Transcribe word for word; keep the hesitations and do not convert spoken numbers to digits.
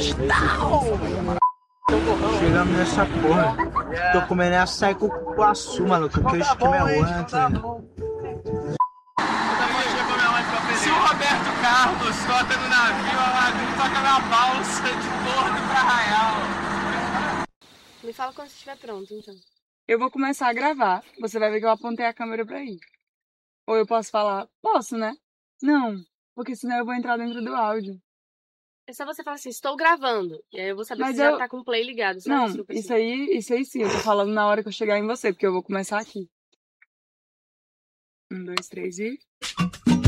Chegamos nessa porra. Tô comendo açaí com cupuaçu, maluco. Que o esquema é outro. Se o Roberto Carlos toca no navio, a Madrid toca na balsa de Porto pra Arraial. Me fala quando você estiver pronto, então. Eu vou começar a gravar. Você vai ver que eu apontei a câmera pra ir. Ou eu posso falar? Posso, né? Não, porque senão eu vou entrar dentro do áudio. É só você falar assim, estou gravando. E aí eu vou saber Mas se você eu... já tá com o play ligado. Só Não, isso, isso aí, isso aí sim. Eu tô falando na hora que eu chegar em você, porque eu vou começar aqui. Um, dois, três e...